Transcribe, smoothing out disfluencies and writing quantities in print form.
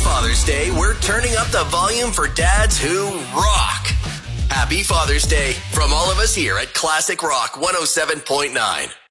Father's Day, we're turning up the volume for dads who rock. Happy Father's Day from all of us here at Classic Rock 107.9.